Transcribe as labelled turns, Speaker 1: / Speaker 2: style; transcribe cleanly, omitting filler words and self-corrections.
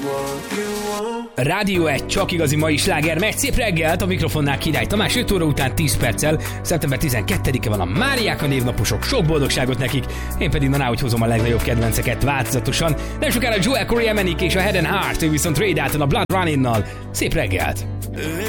Speaker 1: Rádió 1, csak igazi mai sláger, megy. Szép reggelt, a mikrofonnál Király Tamás, 5 óra után 10 perccel, szeptember 12-e van a Máriák, a névnaposok, sok boldogságot nekik, én pedig hogy hozom a legnagyobb kedvenceket változatosan. Nem sokára Joel Corey Emenik és a Head and Heart, ő viszont Ray Dalton a Blood Running-nal. Szép reggelt!